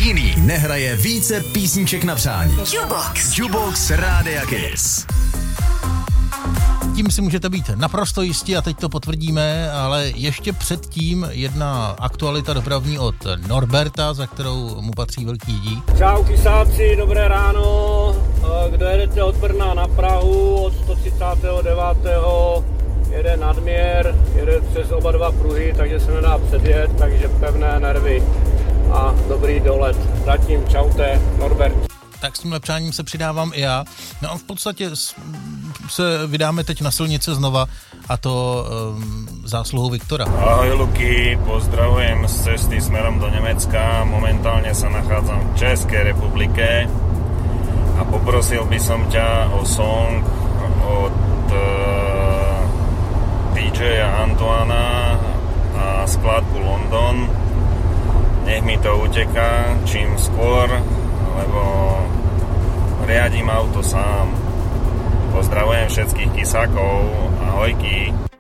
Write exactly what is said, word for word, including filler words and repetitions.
jiný nehraje více písniček na přání. Jukebox. Jukebox Rádia Kiss. Tím si můžete být naprosto jistí a teď to potvrdíme, ale ještě předtím jedna aktualita dopravní od Norberta, za kterou mu patří velký dík. Čau kysáci, dobré ráno. Kdo jedete od Brna na Prahu od sto třicátého devátého jede nadměr, jede přes oba dva pruhy, takže se nedá předjet, takže pevné nervy a dobrý dolet. Zatím čaute, Norbert. Tak s tímhle přáním se přidávám i já. No a v podstatě se vydáme teď na silnice znova, a to um, zásluhou Viktora. Ahoj Luky, pozdravujem z cesty smerom do Nemecka. Momentálne sa nachádzam v Českej republike a poprosil by som ťa o song od uh, dý džeja Antoana a skladbu London. Nech mi to uteká čím skôr, lebo riadím auto sám. Pozdravujem všetkých kysákov. Ahojky.